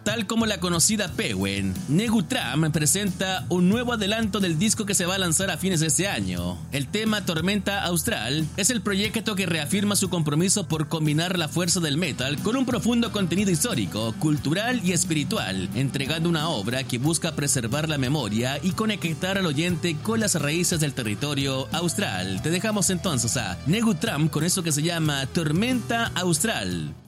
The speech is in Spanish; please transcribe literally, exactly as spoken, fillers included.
Tal como la conocida Pewen, Negutram presenta un nuevo adelanto del disco que se va a lanzar a fines de este año. El tema Tormenta Austral es el proyecto que reafirma su compromiso por combinar la fuerza del metal con un profundo contenido histórico, cultural y espiritual, entregando una obra que busca preservar la memoria y conectar al oyente con las raíces del territorio austral. Te dejamos entonces a Negutram con eso que se llama Tormenta Austral.